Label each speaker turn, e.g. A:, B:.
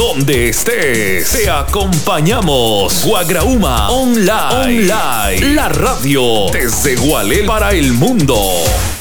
A: donde estés. Te acompañamos. Guagrauma Online. La radio desde Gualel para el mundo.